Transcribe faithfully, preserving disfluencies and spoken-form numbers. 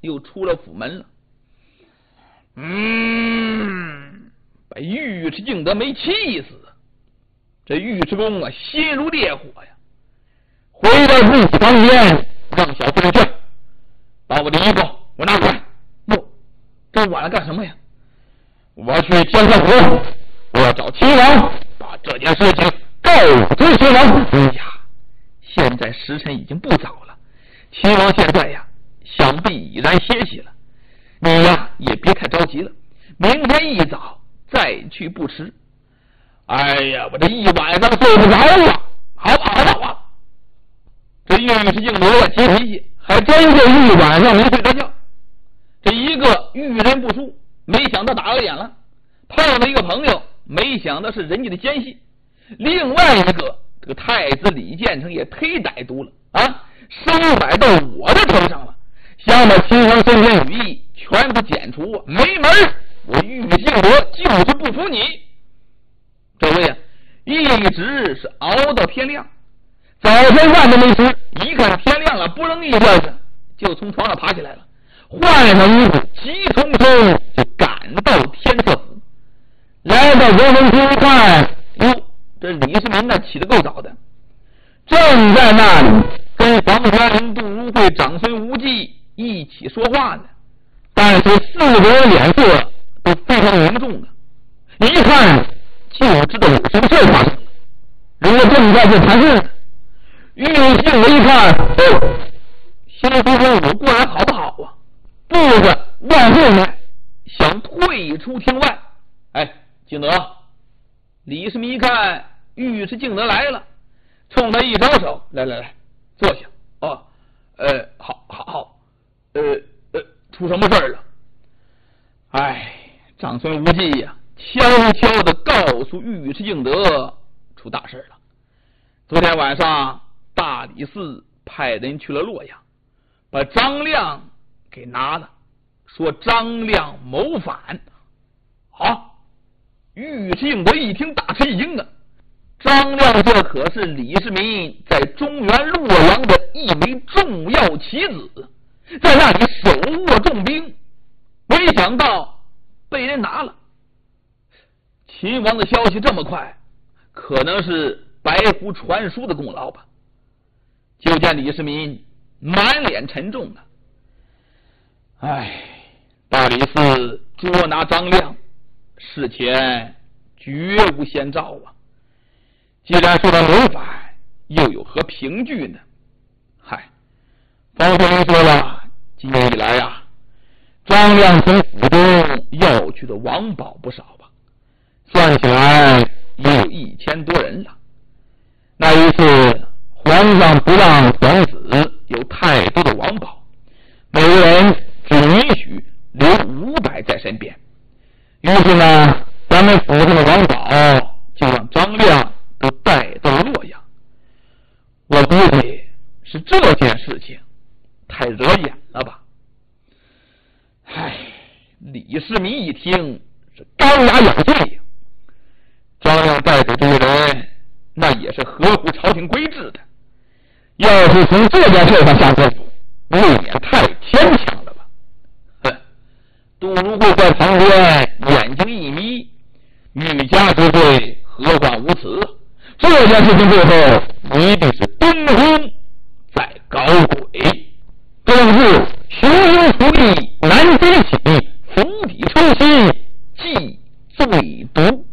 又出了府门了。嗯，把尉迟敬德没气死。这尉迟恭啊，心如烈火呀！回到自己房间，让小夫人去把我的衣服给我拿过来。哟，这晚了干什么呀？我要去天山府，我要找秦王，把这件事情告知秦王。哎呀，现在时辰已经不早了，秦王现在呀，想必已然歇息了。你呀，也别太着急了，明天一早再去不迟。哎呀，我这一晚上睡不着啊！好吧，好吧，这尉迟敬德啊，急脾气，还真是一晚上没睡着觉。这一个遇人不淑，没想到打了脸了；碰到一个朋友，没想到是人家的奸细；另外一个，这个太子李建成也忒歹毒了啊，生摆到我的头上了，想把秦王身上羽翼全部剪除啊，没门儿！我尉迟敬德就是不服你。这位啊，一直是熬到天亮，早晨饭都没吃，一看天亮了，不扔一觉去，就从床上爬起来了，换上衣服，急匆匆就赶到天策府。来到国门厅一看，哟，这李世民那起得够早的，正在那里跟房玄杜如晦、长孙无忌一起说话呢。但是四个人脸色都非常凝重的，一看就知道有什么事发生了。人家正在这谈事呢，尉迟敬德一看，哦，心里说说我过来好不好啊？步子往后迈，想退出厅外。哎，敬德，李世民一看尉迟敬德来了，冲他一招手，来来来，坐下。哦，呃，好，好，好，呃呃，出什么事儿了？哎，长孙无忌呀、啊，悄悄地告诉尉迟敬德，出大事了。昨天晚上，大理寺派人去了洛阳，把张亮给拿了，说张亮谋反。啊！尉迟敬德一听，大吃一惊啊！张亮这可是李世民在中原洛阳的一枚重要棋子，在那里手握重兵，没想到被人拿了。秦王的消息这么快，可能是白狐传书的功劳吧。就见李世民满脸沉重啊！哎，大理寺捉拿张亮，事前绝无先兆啊！既然说他谋反，又有何凭据呢？嗨，方先生说了，今年以来啊，张亮从府中要去的王宝不少吧，算起来也有一千多人了。那一次皇上不让皇子有太多的王宝，每个人只允许留五百在身边。于是呢，咱们府上的王宝就让张亮都带到洛阳。我估计是这件事情太惹眼了吧。唉，李世民一听是钢牙咬碎呀。张亮带着这些人，那也是合乎朝廷规制的。要是从这件事上下手，未免太牵强了吧。哼！杜如晦在旁边眼睛一眯，欲加之罪，何患无辞？这件事情最后一定是东宫在搞鬼，更是雄鹰伏地难飞起，釜底抽薪，忌最毒。